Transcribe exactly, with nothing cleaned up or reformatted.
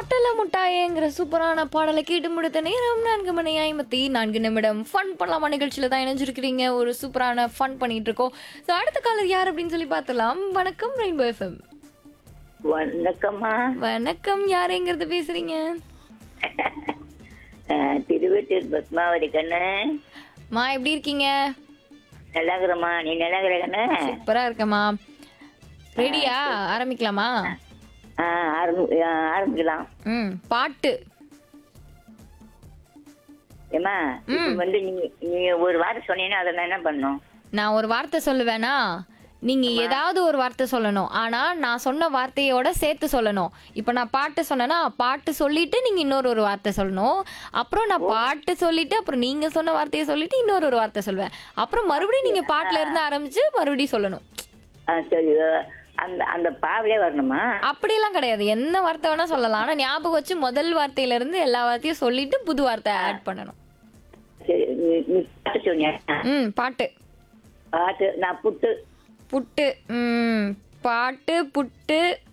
பொட்டல முட்டாயேங்கிற சூப்பரான பாடலை கேட்டு முடித்த நேரம் நான்கு மணி ஐம்பத்தி நான்கு நிமிடம். ஃபன் பண்ணலாமா நிகழ்ச்சியில தான் இணைஞ்சிருக்கிறீங்க. ஒரு சூப்பரான ஃபன் பண்ணிட்டு இருக்கோம். ஸோ அடுத்த காலர் யார் அப்படின்னு சொல்லி பார்த்தலாம். வணக்கம் ரெயின்போ எஃப்எம். வணக்கம்மா. வணக்கம், யாருங்கிறது பேசுறீங்க? திருவெட்டூர் பத்மாவதி கண்ணு. மா எப்படி இருக்கீங்க? நல்லா இருக்கிறம்மா, நீ நல்லா இருக்கிற கண்ணு? சூப்பரா இருக்கமா. ரெடியா? ஆரம்பிக்கலாமா? ஆ, ஆரம்பி ஆரம்பிக்கலாம். ம் பாட்டு. ஏம்மா இப்போ வந்து நீ நீ ஒரு வார்த்தை சொன்னீங்கன்னா அதை நான் என்ன பண்ணணும்? நான் ஒரு வார்த்தை சொல்லுவேனா, நீங்க ஏதாவது ஒரு வார்த்தை சொல்லணும். ஆனா நான் சொன்ன வார்த்தையோட சேர்த்து சொல்லணும். இப்போ நான் பாட்டு சொன்னேன்னா பாட்டு சொல்லிட்டு நீங்க இன்னொரு ஒரு வார்த்தை சொல்லணும். அப்புறம் நான் பாட்டு சொல்லிட்டு அப்புறம் நீங்க சொன்ன வார்த்தையை சொல்லிட்டு இன்னொரு ஒரு வார்த்தை சொல்லுவேன். அப்புறம் மறுபடியும் நீங்க பாட்டுல இருந்து ஆரம்பிச்சு மறுபடியும் சொல்லணும். ஆ சரி. அந்த அந்த பாவிலே வரணுமா? அப்படியெல்லாம் கிடையாது, என்ன வார்த்தை வேணா சொல்லலாம். ஆனா ஞாபகம் வச்சு முதல் வார்த்தையில இருந்து எல்லா வார்த்தையும் சொல்லிட்டு புது வார்த்தை ஆட் பண்ணணும். சரி, நீ நீ பாட்டு சொன்னியா? ம் பாட்டு. பாட்டு நான் புட்டு. புட்டு. ம் பாட்டு புட்டு